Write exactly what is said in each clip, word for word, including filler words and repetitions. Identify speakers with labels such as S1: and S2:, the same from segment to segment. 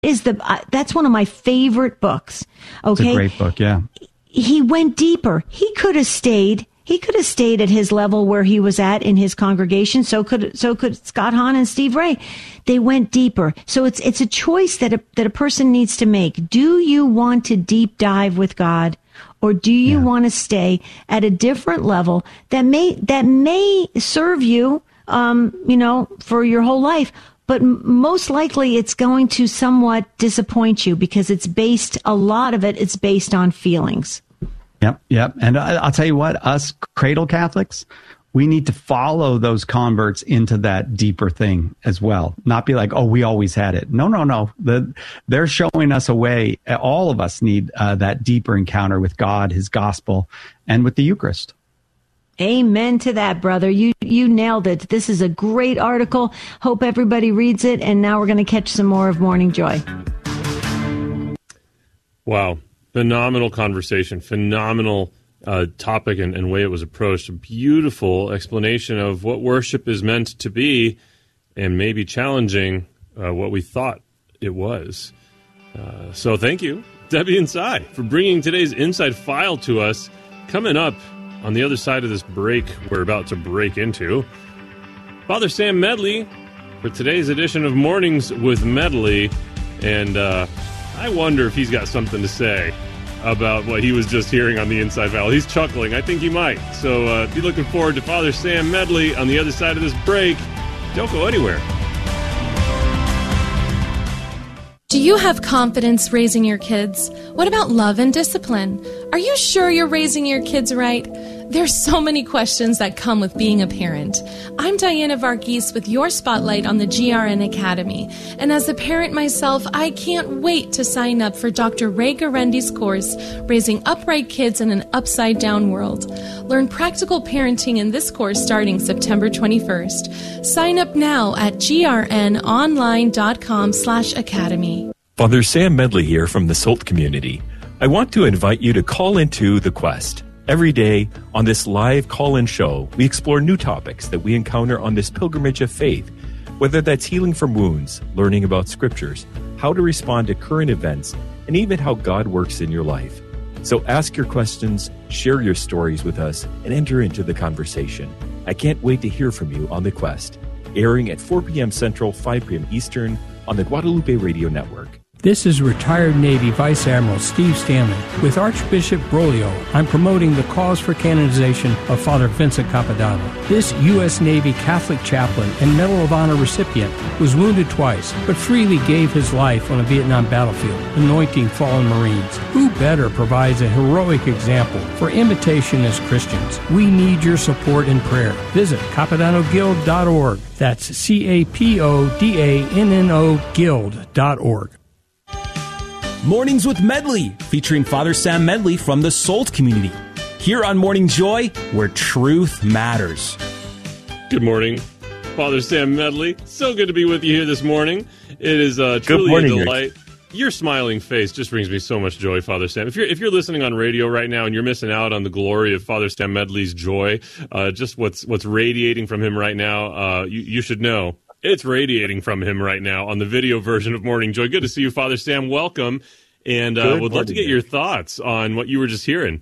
S1: is the, uh, that's one of my favorite books. Okay.
S2: It's a great book. Yeah.
S1: He went deeper. He could have stayed. He could have stayed at his level where he was at in his congregation. So could, so could Scott Hahn and Steve Ray. They went deeper. So it's, it's a choice that a, that a person needs to make. Do you want to deep dive with God? Or do you yeah. want to stay at a different level that may, that may serve you, um, you know, for your whole life? But most likely it's going to somewhat disappoint you because it's based, a lot of it, it's based on feelings.
S2: Yep, yep. And I'll tell you what, us cradle Catholics, we need to follow those converts into that deeper thing as well. Not be like, oh, we always had it. No, no, no. The, they're showing us a way. All of us need uh, that deeper encounter with God, his gospel, and with the Eucharist.
S1: Amen to that, brother. You you nailed it. This is a great article. Hope everybody reads it. And now we're going to catch some more of Morning Joy.
S3: Wow. Phenomenal conversation. Phenomenal uh, topic and, and way it was approached. A beautiful explanation of what worship is meant to be and maybe challenging uh, what we thought it was. Uh, so thank you, Debbie and Cy, for bringing today's Inside File to us. Coming up, on the other side of this break we're about to break into, Father Sam Medley for today's edition of Mornings with Medley. And uh, I wonder if he's got something to say about what he was just hearing on the Inside File. He's chuckling. I think he might. So uh, be looking forward to Father Sam Medley on the other side of this break. Don't go anywhere.
S4: Do you have confidence raising your kids? What about love and discipline? Are you sure you're raising your kids right? There's so many questions that come with being a parent. I'm Diana Varghese with your spotlight on the G R N Academy. And as a parent myself, I can't wait to sign up for Doctor Ray Garendi's course, Raising Upright Kids in an Upside Down World. Learn practical parenting in this course starting September twenty-first. Sign up now at grnonline.com slash academy.
S5: Father Sam Medley here from the Salt community. I want to invite you to call into The Quest. Every day on this live call-in show, we explore new topics that we encounter on this pilgrimage of faith, whether that's healing from wounds, learning about scriptures, how to respond to current events, and even how God works in your life. So ask your questions, share your stories with us, and enter into the conversation. I can't wait to hear from you on The Quest, airing at four p.m. Central, five p.m. Eastern on the Guadalupe Radio Network.
S6: This is retired Navy Vice Admiral Steve Stanley. With Archbishop Broglio, I'm promoting the cause for canonization of Father Vincent Capodanno. This U S Navy Catholic chaplain and Medal of Honor recipient was wounded twice, but freely gave his life on a Vietnam battlefield, anointing fallen Marines. Who better provides a heroic example for imitation as Christians? We need your support and prayer. Visit capodanno guild dot org. That's C A P O D A N N O guild dot org.
S7: Mornings with Medley, featuring Father Sam Medley from the Salt community. Here on Morning Joy, where truth matters.
S3: Good morning, Father Sam Medley. So good to be with you here this morning. It is uh, truly morning, a delight. Rick. Your smiling face just brings me so much joy, Father Sam. If you're if you're listening on radio right now and you're missing out on the glory of Father Sam Medley's joy, uh, just what's what's radiating from him right now, uh, you, you should know. It's radiating from him right now on the video version of Morning Joy. Good to see you, Father Sam. Welcome. And uh, would love to get your thoughts on what you were just hearing.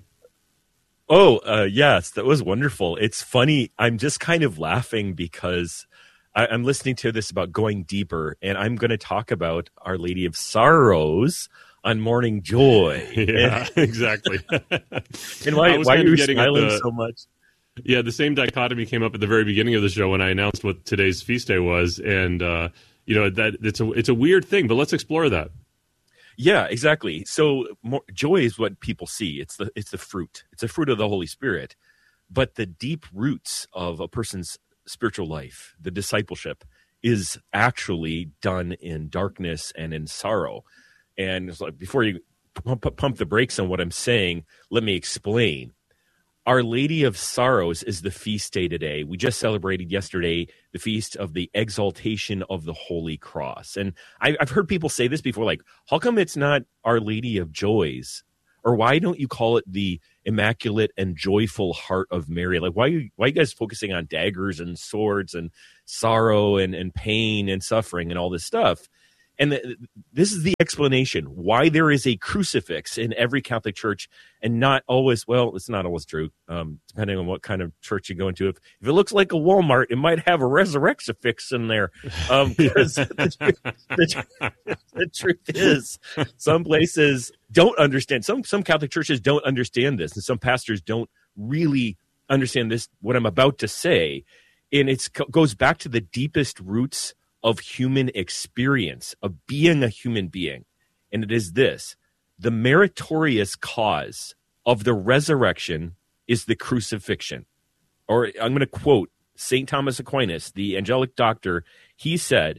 S5: Oh, uh, yes, that was wonderful. It's funny. I'm just kind of laughing because I, I'm listening to this about going deeper, and I'm going to talk about Our Lady of Sorrows on Morning Joy.
S3: Yeah, exactly.
S5: And why, why are you smiling the, so much?
S3: Yeah, the same dichotomy came up at the very beginning of the show when I announced what today's feast day was, and uh, you know that it's a it's a weird thing, but let's explore that.
S5: Yeah, exactly. So more, joy is what people see. It's the it's the fruit. It's a fruit of the Holy Spirit. But the deep roots of a person's spiritual life, the discipleship, is actually done in darkness and in sorrow. And it's like, before you pump, pump the brakes on what I'm saying, let me explain. Our Lady of Sorrows is the feast day today. We just celebrated yesterday the feast of the exaltation of the Holy Cross. And I, I've heard people say this before, like, how come it's not Our Lady of Joys? Or why don't you call it the Immaculate and Joyful Heart of Mary? Like, why are you, why are you guys focusing on daggers and swords and sorrow and, and pain and suffering and all this stuff? And the, this is the explanation why there is a crucifix in every Catholic church, and not always, well, it's not always true, um, depending on what kind of church you go into. If, if it looks like a Walmart, it might have a resurrexifix in there. Um, because the, the, the truth is, some places don't understand. Some, some Catholic churches don't understand this, and some pastors don't really understand this, what I'm about to say. And it goes back to the deepest roots of human experience, of being a human being. And it is this: the meritorious cause of the resurrection is the crucifixion. Or I'm going to quote Saint Thomas Aquinas, the angelic doctor. He said,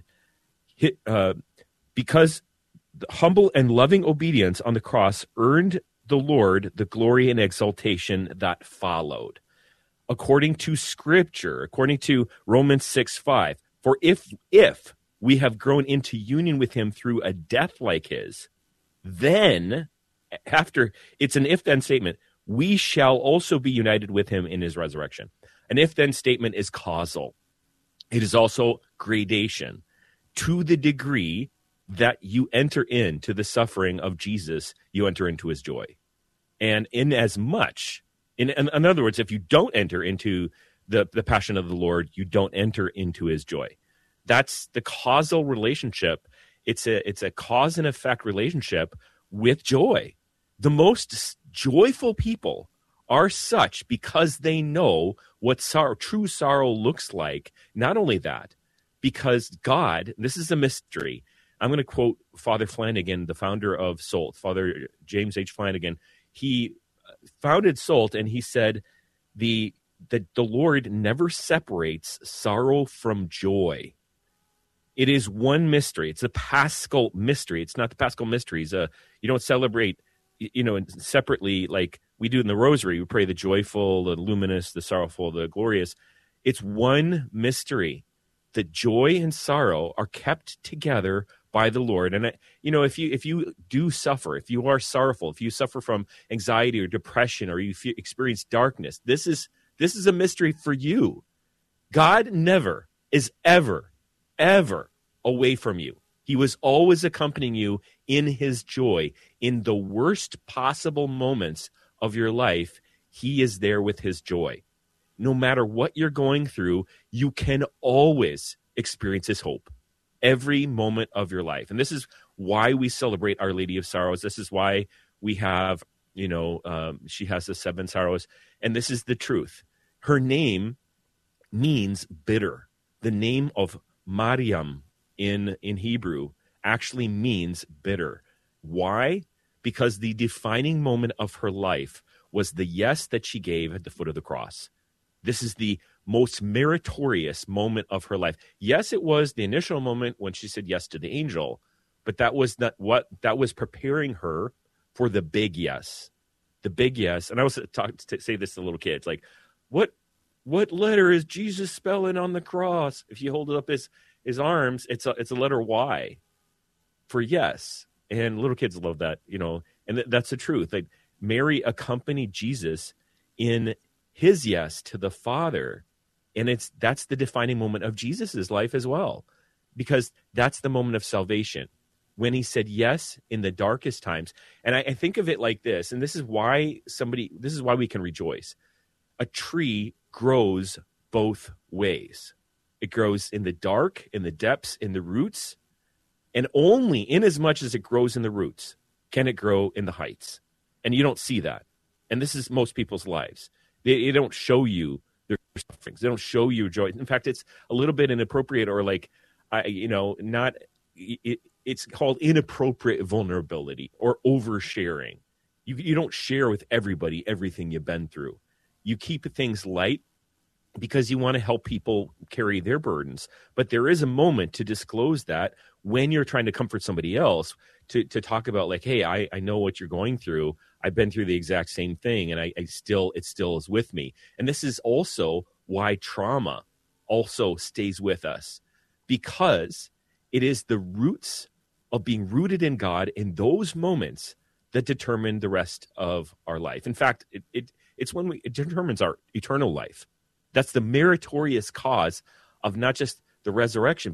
S5: uh, because the humble and loving obedience on the cross earned the Lord the glory and exaltation that followed. According to Scripture, according to Romans six five, for if if we have grown into union with him through a death like his, then, after, it's an if-then statement, we shall also be united with him in his resurrection. An if-then statement is causal. It is also gradation. To the degree that you enter into the suffering of Jesus, you enter into his joy. And in as much, in, in, in other words, if you don't enter into the, the passion of the Lord, you don't enter into his joy. That's the causal relationship. It's a it's a cause and effect relationship with joy. The most joyful people are such because they know what sorrow, true sorrow looks like. Not only that, because God, this is a mystery. I'm going to quote Father Flanagan, the founder of SOLT, Father James H. Flanagan. He founded SOLT, and he said the that the Lord never separates sorrow from joy. It is one mystery. It's a Paschal mystery. It's not the Paschal mysteries. Uh, you don't celebrate, you know, separately like we do in the Rosary. We pray the joyful, the luminous, the sorrowful, the glorious. It's one mystery. The joy and sorrow are kept together by the Lord. And, you know, if you if you do suffer, if you are sorrowful, if you suffer from anxiety or depression, or you feel, experience darkness, this is This is a mystery for you. God never is ever, ever away from you. He was always accompanying you in his joy. In the worst possible moments of your life, he is there with his joy. No matter what you're going through, you can always experience his hope every moment of your life. And this is why we celebrate Our Lady of Sorrows. This is why we have, you know, um, she has the seven sorrows. And this is the truth. Her name means bitter. The name of Mariam in, in Hebrew actually means bitter. Why? Because the defining moment of her life was the yes that she gave at the foot of the cross. This is the most meritorious moment of her life. Yes, it was the initial moment when she said yes to the angel, but that was not what that was preparing her for the big yes. The big yes. And I was talk, to say this to little kids, like, what what letter is Jesus spelling on the cross? If you hold it up his his arms, it's a it's a letter Y for yes. And little kids love that, you know, and th- that's the truth. Like, Mary accompanied Jesus in his yes to the Father. And it's that's the defining moment of Jesus's life as well, because that's the moment of salvation, when he said yes in the darkest times. And I, I think of it like this, and this is why somebody, this is why we can rejoice. A tree grows both ways. It grows in the dark, in the depths, in the roots, and only in as much as it grows in the roots can it grow in the heights. And you don't see that. And this is most people's lives. They, they don't show you their sufferings. They don't show you joy. In fact, it's a little bit inappropriate, or like, I, you know, not, it, it's called inappropriate vulnerability or oversharing. You, you don't share with everybody everything you've been through. You keep things light because you want to help people carry their burdens. But there is a moment to disclose that when you're trying to comfort somebody else, to, to talk about like, hey, I, I know what you're going through. I've been through the exact same thing, and I, I still, it still is with me. And this is also why trauma also stays with us, because it is the roots of being rooted in God in those moments that determine the rest of our life. In fact, it, it it's when we, it determines our eternal life. That's the meritorious cause of not just the resurrection, but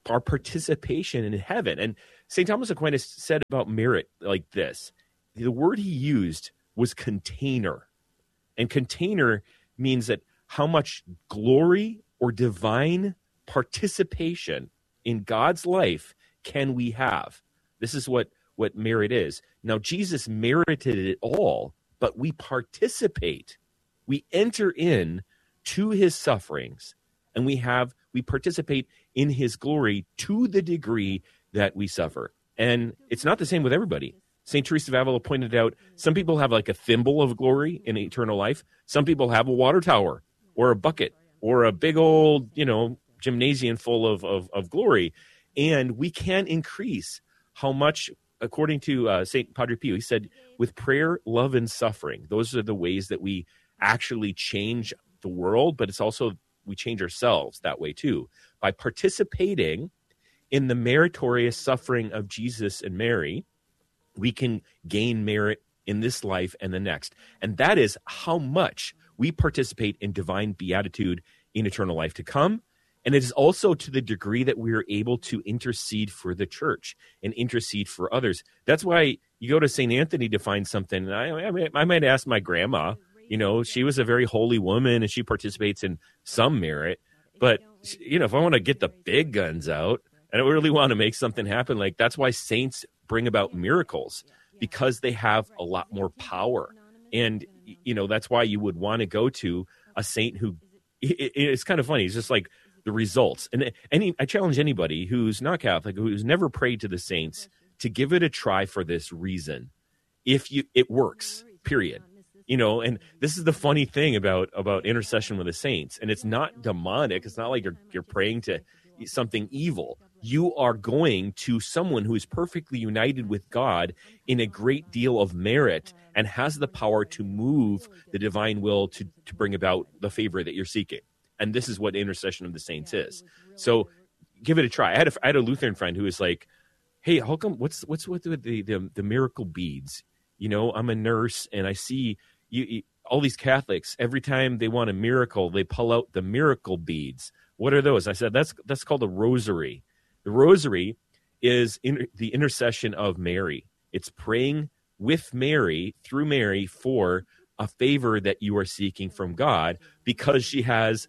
S5: our participation in heaven. And Saint Thomas Aquinas said about merit like this. The word he used was container. And container means that how much glory or divine participation in God's life can we have? This is what, what merit is. Now, Jesus merited it all, but we participate. We enter in to his sufferings, and we have we participate in his glory to the degree that we suffer. And it's not the same with everybody. Saint Teresa of Avila pointed out some people have like a thimble of glory in eternal life. Some people have a water tower or a bucket or a big old, you know, gymnasium full of, of, of glory. And we can increase how much, according to uh, Saint Padre Pio, he said, with prayer, love, and suffering, those are the ways that we actually change the world, but it's also we change ourselves that way too. By participating in the meritorious suffering of Jesus and Mary, we can gain merit in this life and the next. And that is how much we participate in divine beatitude in eternal life to come. And it is also to the degree that we are able to intercede for the church and intercede for others. That's why you go to Saint Anthony to find something. And I, I, I might ask my grandma, you know, she was a very holy woman and she participates in some merit. But, you know, if I want to get the big guns out and I really want to make something happen, like that's why saints bring about miracles, because they have a lot more power. And, you know, that's why you would want to go to a saint who, it, it's kind of funny. It's just like the results. And any, I challenge anybody who's not Catholic, who's never prayed to the saints, to give it a try for this reason. If you, it works, period. You know, and this is the funny thing about, about intercession with the saints. And it's not demonic. It's not like you're, you're praying to something evil. You are going to someone who is perfectly united with God in a great deal of merit and has the power to move the divine will to, to bring about the favor that you're seeking. And this is what intercession of the saints is. So give it a try. I had a, I had a Lutheran friend who was like, hey, how come, what's, what's with the, the, the miracle beads? You know, I'm a nurse and I see you, you, all these Catholics, every time they want a miracle, they pull out the miracle beads. What are those? I said, that's, that's called a rosary. The rosary is in, the intercession of Mary. It's praying with Mary, through Mary, for a favor that you are seeking from God, because she has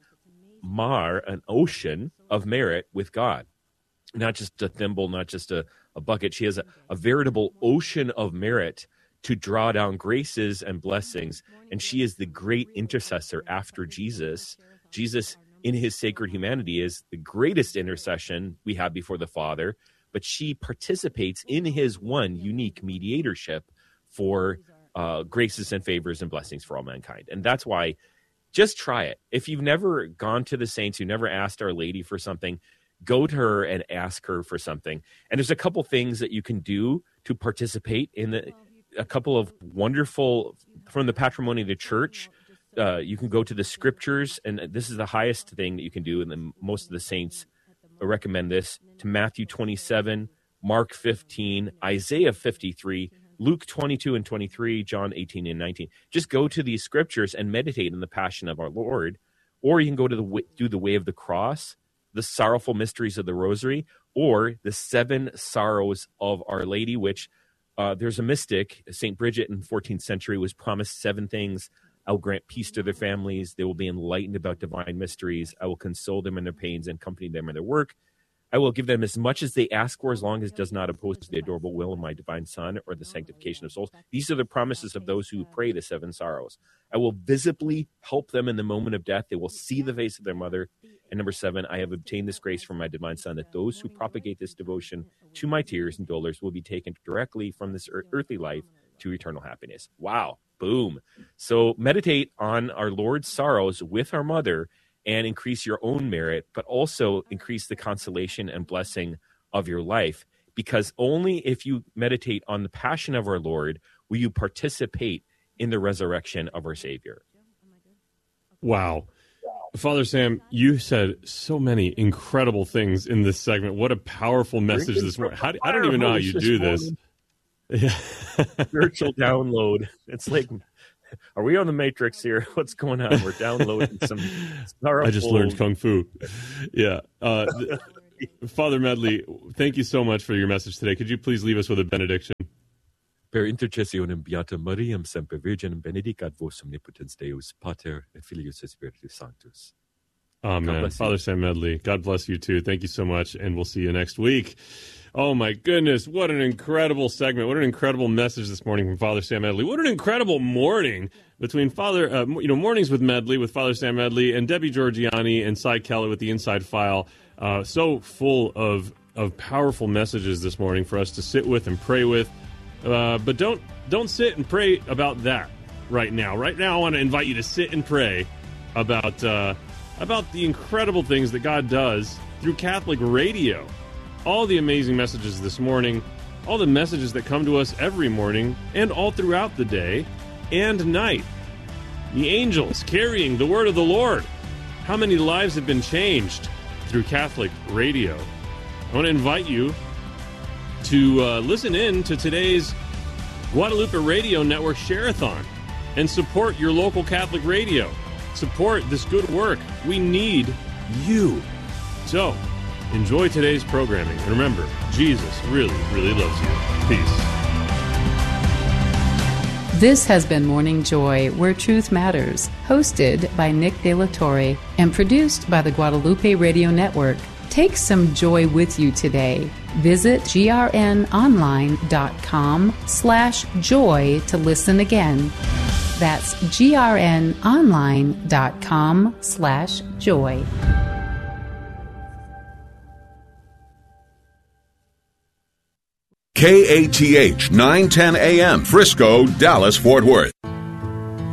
S5: mar, an ocean of merit with God. Not just a thimble, not just a, a bucket. She has a, a veritable ocean of merit to draw down graces and blessings. And she is the great intercessor after Jesus. Jesus, in his sacred humanity, is the greatest intercession we have before the Father, but she participates in his one unique mediatorship for uh, graces and favors and blessings for all mankind. And that's why, just try it. If you've never gone to the saints, you never asked Our Lady for something, go to her and ask her for something. And there's a couple things that you can do to participate in the, a couple of wonderful, from the patrimony of the church. Uh, you can go to the scriptures, and this is the highest thing that you can do, and then most of the saints recommend this, to Matthew twenty-seven, Mark fifteen, Isaiah fifty-three, Luke twenty-two and twenty-three, John eighteen and nineteen. Just go to these scriptures and meditate in the passion of our Lord. Or you can go to the do the way of the cross, the sorrowful mysteries of the rosary, or the seven sorrows of Our Lady, which uh, there's a mystic, Saint Bridget in the fourteenth century, was promised seven things. I will grant peace to their families. They will be enlightened about divine mysteries. I will console them in their pains and accompany them in their work. I will give them as much as they ask for, as long as it does not oppose to the adorable will of my divine Son or the sanctification of souls. These are the promises of those who pray the seven sorrows. I will visibly help them in the moment of death. They will see the face of their mother. And number seven, I have obtained this grace from my divine Son, that those who propagate this devotion to my tears and dolours will be taken directly from this earthly life to eternal happiness. Wow. Boom. So meditate on our Lord's sorrows with our mother and increase your own merit, but also increase the consolation and blessing of your life, because only if you meditate on the passion of our Lord will you participate in the resurrection of our Savior.
S3: Wow. Father Sam, you said so many incredible things in this segment. What a powerful message this morning. How do, I don't even know how you do this. Yeah.
S5: Spiritual download. It's like, are we on the Matrix here? What's going on? We're downloading some sorrowful...
S3: I just learned Kung Fu. Yeah. Uh, Father Medley, thank you so much for your message today. Could you please leave us with a benediction?
S5: Per intercessionem beata Mariam semper Virginem benedicat vos omnipotens Deus, Pater et Filius et Spiritus Sanctus.
S3: Amen. Father Sam Medley, God bless you too. Thank you so much, and we'll see you next week. Oh my goodness, what an incredible segment. What an incredible message this morning from Father Sam Medley. What an incredible morning between Father, uh, you know, Mornings with Medley, with Father Sam Medley, and Debbie Georgiani and Cy Keller with the Inside File. Uh, so full of, of powerful messages this morning for us to sit with and pray with. Uh, but don't don't sit and pray about that right now. Right now, I want to invite you to sit and pray about uh, about the incredible things that God does through Catholic radio. All the amazing messages this morning, all the messages that come to us every morning and all throughout the day and night. The angels carrying the word of the Lord. How many lives have been changed through Catholic radio? I want to invite you to uh, listen in to today's Guadalupe Radio Network Share-a-thon and support your local Catholic radio. Support this good work. We need you. So, enjoy today's programming. And remember, Jesus really, really loves you. Peace.
S8: This has been Morning Joy, Where Truth Matters, hosted by Nick De La Torre and produced by the Guadalupe Radio Network. Take some joy with you today. Visit grnonline.com slash joy to listen again. That's grnonline.com slash joy.
S9: K A T H nine ten A M, Frisco, Dallas, Fort Worth.